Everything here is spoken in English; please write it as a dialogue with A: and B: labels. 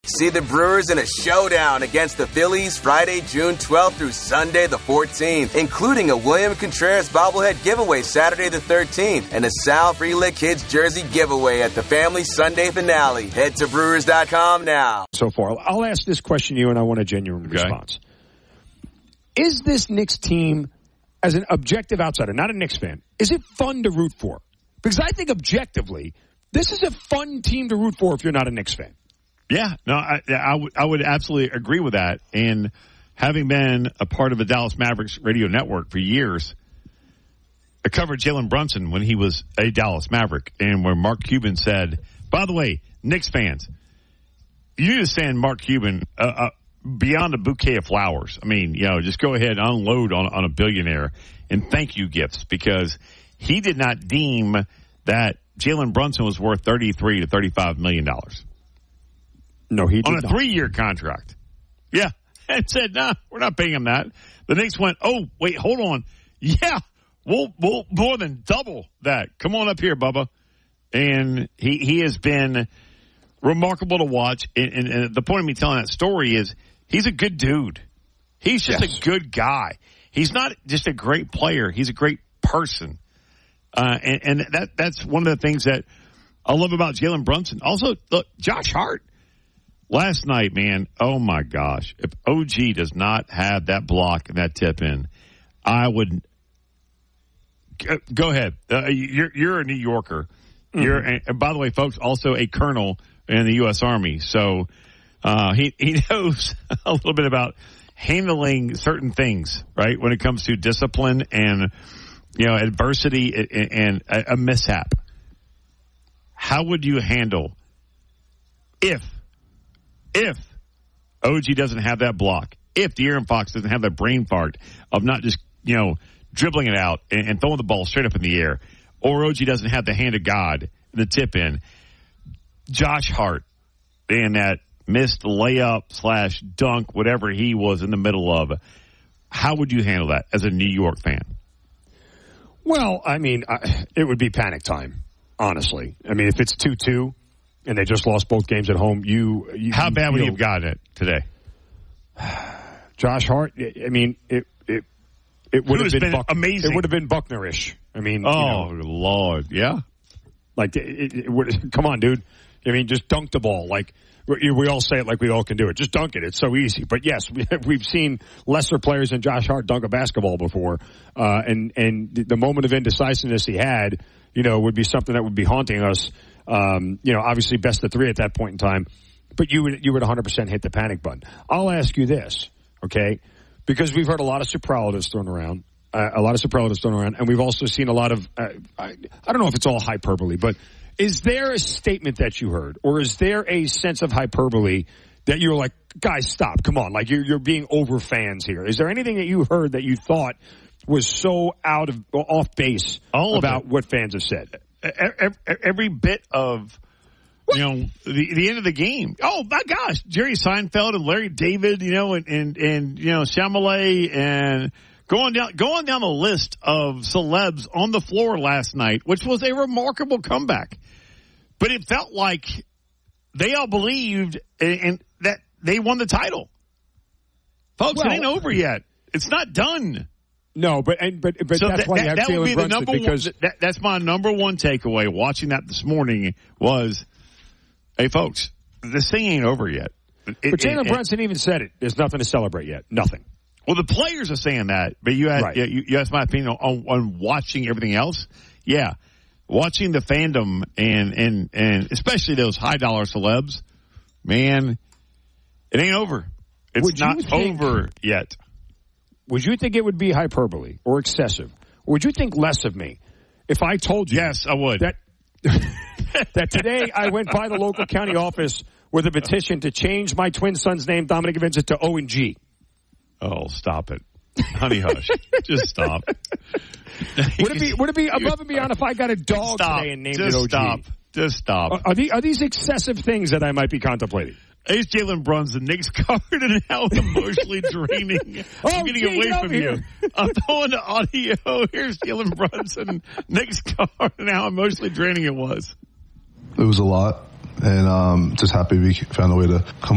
A: See the Brewers in a showdown against the Phillies Friday, June 12th through Sunday the 14th, including a William Contreras bobblehead giveaway Saturday the 13th and a Sal Frelick Kids jersey giveaway at the family Sunday finale. Head to Brewers.com now.
B: So far, I'll ask this question to you, and I want a genuine response. Is this Knicks team, as an objective outsider, not a Knicks fan, is it fun to root for? Because I think objectively, this is a fun team to root for if you're not a Knicks fan.
C: Yeah, no, I would absolutely agree with that. And having been a part of the Dallas Mavericks radio network for years, I covered Jalen Brunson when he was a Dallas Maverick, and where Mark Cuban said, by the way, Knicks fans, you need to send Mark Cuban beyond a bouquet of flowers. I mean, just go ahead and unload on a billionaire and thank you gifts, because he did not deem that Jalen Brunson was worth $33 to $35 million.
B: No, he did
C: on a 3-year contract. Yeah. And said, nah, we're not paying him that. The Knicks went, oh, wait, hold on. Yeah, we'll more than double that. Come on up here, Bubba. And he has been remarkable to watch. And the point of me telling that story is he's a good dude. He's just a good guy. He's not just a great player. He's a great person. And that's one of the things that I love about Jalen Brunson. Also, look, Josh Hart. Last night, man, oh my gosh. If OG does not have that block and that tip in, I would go ahead. You're a New Yorker. Mm-hmm. And by the way, folks, also a colonel in the U.S. Army. So he knows a little bit about handling certain things, right, when it comes to discipline and adversity and a mishap. How would you handle if OG doesn't have that block, if De'Aaron Fox doesn't have that brain fart of not just, dribbling it out and throwing the ball straight up in the air, or OG doesn't have the hand of God, the tip in, Josh Hart and that missed layup / dunk, whatever he was in the middle of, how would you handle that as a New York fan?
B: Well, I mean, it would be panic time, honestly. I mean, if it's 2-2 and they just lost both games at home,
C: how bad would you have gotten it today?
B: Josh Hart, I mean, it would have been
C: amazing.
B: It would have been Buckner-ish. I mean,
C: Lord, yeah.
B: Like, it would, come on, dude. I mean, just dunk the ball. Like, we all say it like we all can do it. Just dunk it. It's so easy. But yes, we've seen lesser players than Josh Hart dunk a basketball before. And the moment of indecisiveness he had, would be something that would be haunting us. Obviously best of 3 at that point in time. But you would 100% hit the panic button. I'll ask you this, okay? Because we've heard a lot of superlatives thrown around. And we've also seen a lot of, I don't know if it's all hyperbole, but is there a statement that you heard, or is there a sense of hyperbole that you're like, guys, stop, come on, like you're being over fans here? Is there anything that you heard that you thought was so off base about what fans have said?
C: Every bit of, the end of the game. Oh my gosh, Jerry Seinfeld and Larry David, and Chamalay and going down the list of celebs on the floor last night, which was a remarkable comeback. But it felt like they all believed and that they won the title. Folks, it ain't over yet. It's not done.
B: No, but so that's why you have Jalen Brunson, because
C: that's my number one takeaway watching that this morning was, hey, folks, this thing ain't over yet.
B: But Jalen Brunson even said it. There's nothing to celebrate yet. Nothing.
C: Well, the players are saying that, but you asked my opinion on watching everything else. Yeah, watching the fandom and especially those high-dollar celebs, man, it ain't over. It's not over yet.
B: Would you think it would be hyperbole or excessive? Or would you think less of me if I told you?
C: Yes, I would.
B: That today I went by the local county office with a petition to change my twin son's name, Dominic Vincent, to O&G.
C: Oh, stop it. Honey, hush. Just stop.
B: Would it be above and beyond if I got a dog today and named it OG?
C: Just stop.
B: Are these excessive things that I might be contemplating?
C: It's Jalen Brunson, Nick's covered and how emotionally draining. I'm getting away from you. I'm throwing the audio. Here's Jalen Brunson, Nick's covered and how emotionally draining it was.
D: It was a lot, and just happy we found a way to come